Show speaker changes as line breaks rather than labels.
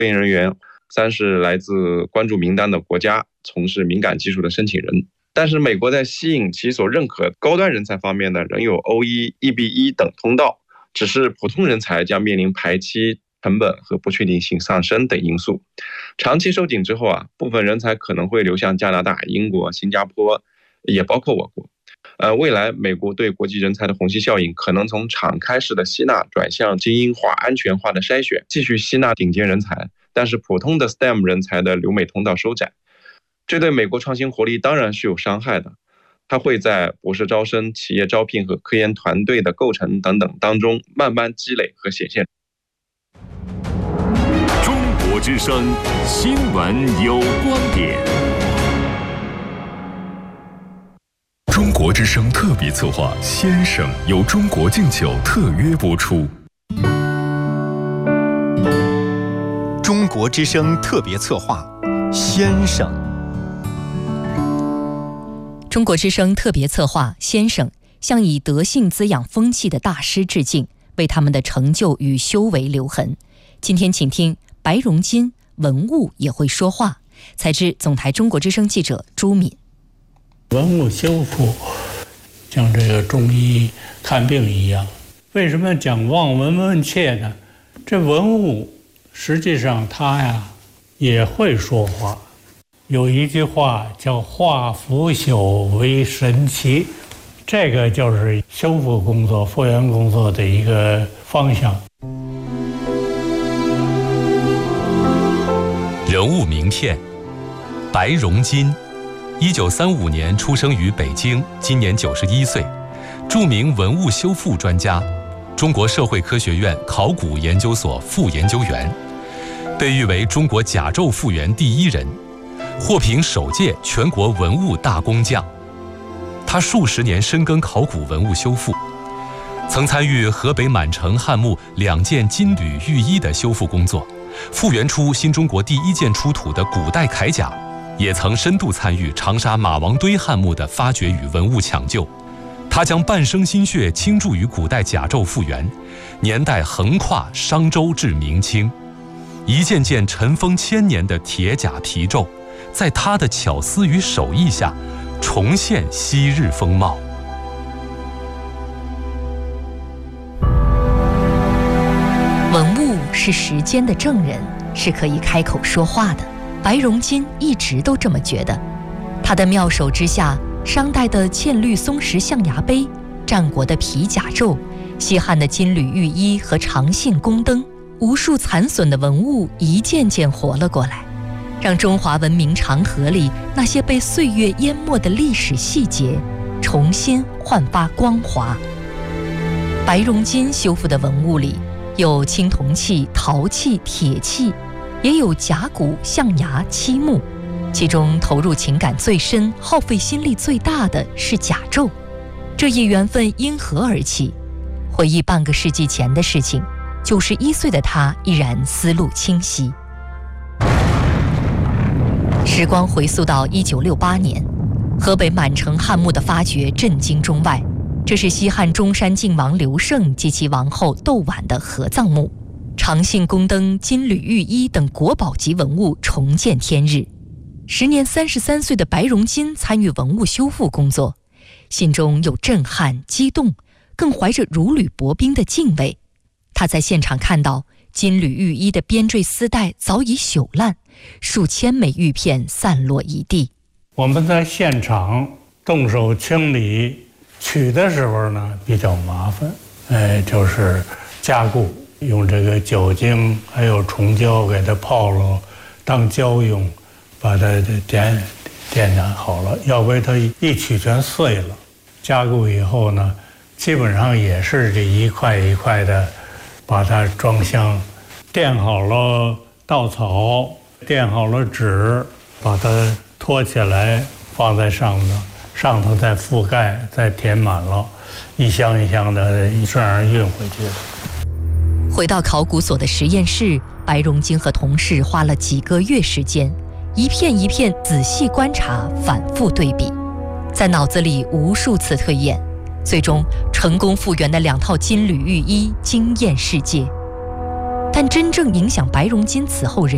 科研人员，3是来自关注名单的国家从事敏感技术的申请人。但是美国在吸引其所认可高端人才方面呢，仍有 OE、EB1 等通道，只是普通人才将面临排期、成本和不确定性上升等因素。长期收紧之后部分人才可能会流向加拿大、英国、新加坡，也包括我国。未来美国对国际人才的虹吸效应可能从敞开式的吸纳转向精英化、安全化的筛选，继续吸纳顶尖人才，但是普通的 STEM 人才的留美通道收窄。这对美国创新活力当然是有伤害的，它会在博士招生、企业招聘和科研团队的构成等等当中慢慢积累和显现。
中国之声新闻有观点。中国之声特别策划《先生》由中国敬酒特约播出。
中国之声特别策划《先生》。
中国之声特别策划《先生》向以德性滋养风气的大师致敬，为他们的成就与修为留痕。今天请听白荣金，文物也会说话。采自总台中国之声记者朱敏。
文物修复像这个中医看病一样，为什么讲望闻问切呢？这文物实际上它也会说话。有一句话叫化腐朽为神奇，这个就是修复工作、复原工作的一个方向。
人物名片：白荣金，1935年出生于北京，今年91岁，著名文物修复专家，中国社会科学院考古研究所副研究员，被誉为中国甲胄复原第一人，获评首届全国文物大工匠。他数十年深耕考古文物修复，曾参与河北满城汉墓2件金缕玉衣的修复工作，复原出新中国第1件出土的古代铠甲，也曾深度参与长沙马王堆汉墓的发掘与文物抢救。他将半生心血倾注于古代甲胄复原，年代横跨商周至明清，一件件尘封千年的铁甲皮胄，在他的巧思与手艺下重现昔日风貌。
文物是时间的证人，是可以开口说话的。白荣金一直都这么觉得。他的妙手之下，商代的嵌绿松石象牙杯，战国的皮甲胄，西汉的金缕玉衣和长信宫灯，无数残损的文物一件件活了过来，让中华文明长河里那些被岁月淹没的历史细节重新焕发光华。白荣金修复的文物里有青铜器、陶器、铁器，也有甲骨、象牙、漆木，其中投入情感最深、耗费心力最大的是甲胄。这一缘分因何而起？回忆半个世纪前的事情，91岁的他依然思路清晰。时光回溯到1968年，河北满城汉墓的发掘震惊中外。这是西汉中山靖王刘胜及其王后窦婉的合葬墓，长信宫灯、金缕玉衣等国宝级文物重见天日。时年33岁的白荣金参与文物修复工作，心中有震撼、激动，更怀着如履薄冰的敬畏。他在现场看到金缕玉衣的编缀丝带早已朽烂，数千枚玉片散落一地。
我们在现场动手清理取的时候呢比较麻烦，就是加固，用这个酒精还有虫胶给它泡了当胶用，把它点燃好了，要不然它一取全碎了。加固以后呢，基本上也是这一块一块的把它装箱，垫好了稻草，垫好了纸，把它托起来放在上头再覆盖，再填满了，一箱一箱的这样运回去的。
回到考古所的实验室，白荣金和同事花了几个月时间，一片一片仔细观察，反复对比，在脑子里无数次推演，最终成功复原的2套金缕玉衣惊艳世界。但真正影响白荣金此后人